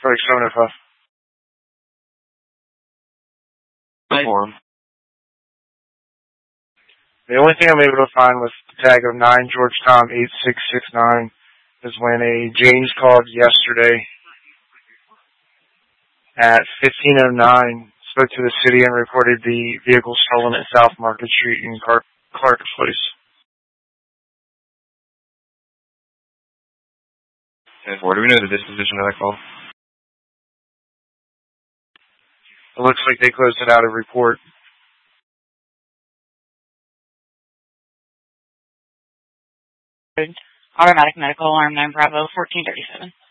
like 705. Form. The only thing I'm able to find with the tag of 9 George Tom 8669 is when a James called yesterday at 1509, spoke to the city and reported the vehicle stolen at South Market Street in Clark Place. And do we know the disposition of that call? It looks like they closed it out of report. Automatic medical alarm 9 Bravo 1437.